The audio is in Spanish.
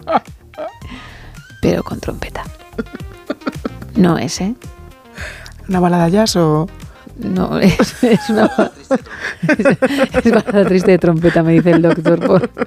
Pero con trompeta. No es, ¿eh? ¿Una balada jazz o...? No, es una... es balada triste de trompeta, me dice el doctor,